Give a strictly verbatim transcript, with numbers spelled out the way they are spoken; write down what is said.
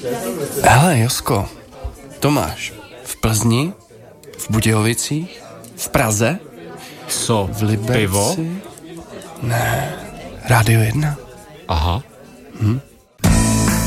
Hele, Josko, Tomáš, v Plzni, v Budějovicích, v Praze, Co, v Liberci... pivo? Ne, Rádio jedna. Aha. Hm?